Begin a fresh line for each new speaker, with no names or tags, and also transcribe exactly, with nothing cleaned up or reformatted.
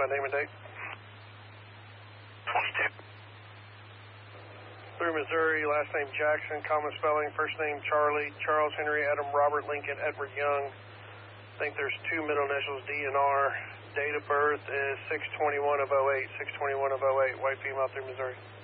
by name and date.
twenty-two.
Through Missouri, last name Jackson, common spelling, first name Charlie, Charles Henry, Adam, Robert, Lincoln, Edward Young. I think there's two middle initials, D and R. Date of birth is six twenty-one of oh eight, six twenty-one of oh eight, white female through Missouri.